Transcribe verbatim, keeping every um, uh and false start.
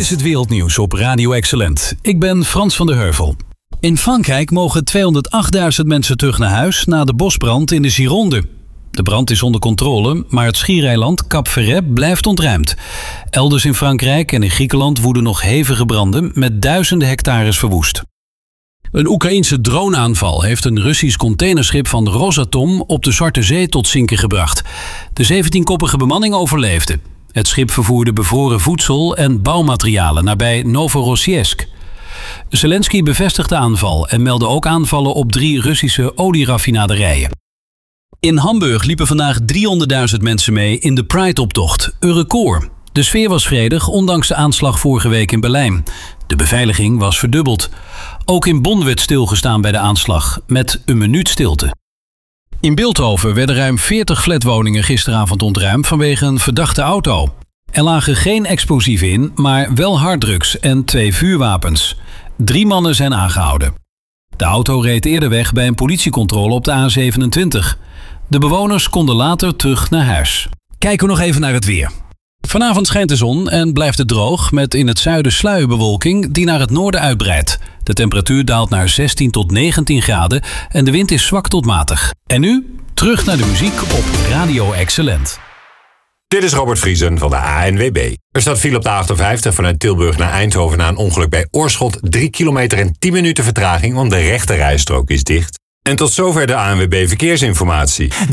is het wereldnieuws op Radio Excellent. Ik ben Frans van der Heuvel. In Frankrijk mogen tweehonderdachtduizend mensen terug naar huis na de bosbrand in de Gironde. De brand is onder controle, maar het schiereiland Cap Ferret blijft ontruimd. Elders in Frankrijk en in Griekenland woeden nog hevige branden met duizenden hectares verwoest. Een Oekraïense droneaanval heeft een Russisch containerschip van Rosatom op de Zwarte Zee tot zinken gebracht. De zeventienkoppige bemanning overleefde. Het schip vervoerde bevroren voedsel en bouwmaterialen nabij Novorossiysk. Zelensky bevestigt de aanval en meldde ook aanvallen op drie Russische olieraffinaderijen. In Hamburg liepen vandaag driehonderdduizend mensen mee in de Pride-optocht, een record. De sfeer was vredig, ondanks de aanslag vorige week in Berlijn. De beveiliging was verdubbeld. Ook in Bonn werd stilgestaan bij de aanslag, met een minuut stilte. In Bilthoven werden ruim veertig flatwoningen gisteravond ontruimd vanwege een verdachte auto. Er lagen geen explosieven in, maar wel harddrugs en twee vuurwapens. Drie mannen zijn aangehouden. De auto reed eerder weg bij een politiecontrole op de A zevenentwintig. De bewoners konden later terug naar huis. Kijken we nog even naar het weer. Vanavond schijnt de zon en blijft het droog met in het zuiden sluierbewolking die naar het noorden uitbreidt. De temperatuur daalt naar zestien tot negentien graden en de wind is zwak tot matig. En nu terug naar de muziek op Radio Excellent. Dit is Robert Vriesen van de A N W B. Er staat file op de achtenvijftig vanuit Tilburg naar Eindhoven na een ongeluk bij Oorschot. drie kilometer en tien minuten vertraging, want de rechte rijstrook is dicht. En tot zover de A N W B Verkeersinformatie.